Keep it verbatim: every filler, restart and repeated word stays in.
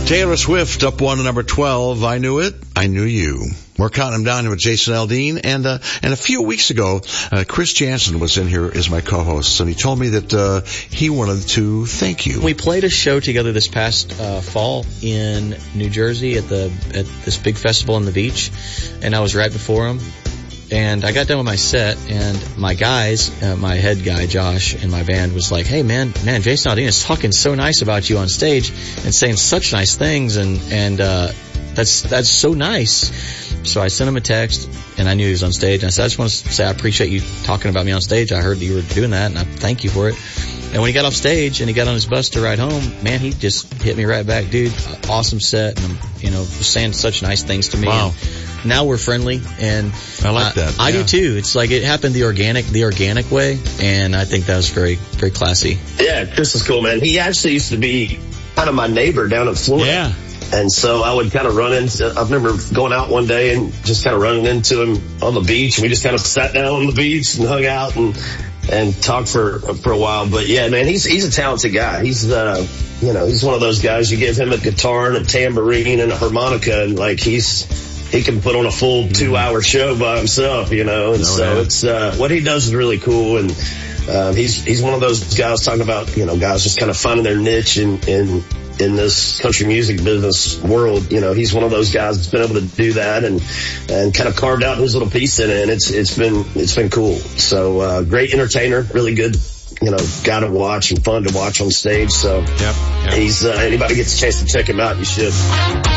Taylor Swift up one to number twelve. I Knew It, I Knew You. We're counting them down with Jason Aldean. And, uh, and a few weeks ago, uh, Chris Jansen was in here as my co-host, and he told me that, uh, he wanted to thank you. We played a show together this past, uh, fall in New Jersey at the, at this big festival on the beach, and I was right before him. And I got done with my set, and my guys, uh, my head guy, Josh, in my band was like, hey, man, man, Jason Aldean is talking so nice about you on stage and saying such nice things, and, and, uh, that's, that's so nice. So I sent him a text, and I knew he was on stage, and I said, I just want to say I appreciate you talking about me on stage. I heard that you were doing that, and I thank you for it. And when he got off stage and he got on his bus to ride home, man, he just hit me right back, dude. Awesome set, and, you know, was saying such nice things to me. Wow. And now we're friendly, and I like that. I, I yeah. do too. It's like it happened the organic, the organic way, and I think that was very, very classy. Yeah, Chris is cool, man. He actually used to be kind of my neighbor down in Florida. Yeah. And so I would kind of run into, I remember going out one day and just kind of running into him on the beach, and we just kind of sat down on the beach and hung out and, and talked for, for a while. But yeah, man, he's, he's a talented guy. He's, uh, you know, he's one of those guys, you give him a guitar and a tambourine and a harmonica, and like he's, he can put on a full two hour show by himself, you know, and no, so man. it's, uh, what he does is really cool. And, um, he's, he's one of those guys talking about, you know, guys just kind of finding their niche in, in, in this country music business world. You know, he's one of those guys that's been able to do that and, and kind of carved out his little piece in it. And it's, it's been, it's been cool. So, uh, great entertainer, really good, you know, guy to watch and fun to watch on stage. So yep, yep. he's, uh, anybody gets a chance to check him out, you should.